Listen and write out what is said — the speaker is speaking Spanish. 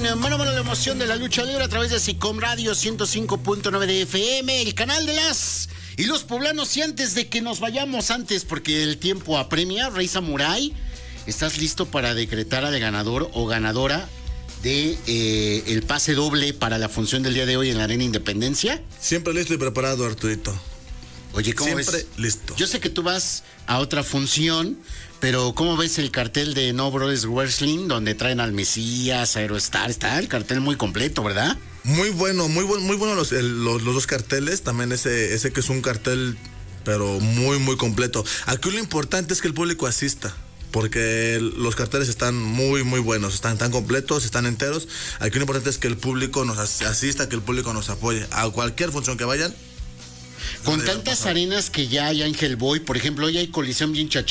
Wrestling, mano a mano la emoción de la lucha libre a través de SICOM Radio 105.9 de FM, el canal de las y los poblanos. Y antes de que nos vayamos, porque el tiempo apremia, Rey Samurai, ¿estás listo para decretar al ganador o ganadora de el pase doble para la función del día de hoy en la Arena Independencia? Siempre listo y preparado, Arturito. Oye, ¿cómo ves? Siempre listo. Yo sé que tú vas a otra función, pero ¿cómo ves el cartel de No Brothers Wrestling, donde traen al Mesías, Aerostar? Está el cartel muy completo, ¿verdad? Muy bueno los dos carteles. También ese que es un cartel, pero muy completo. Aquí lo importante es que el público asista, porque los carteles están muy buenos, están tan completos, están enteros. Aquí lo importante es que el público nos asista, que el público nos apoye. A cualquier función que vayan. Con tantas arenas que ya hay Ángel Boy, por ejemplo, hoy hay colisión bien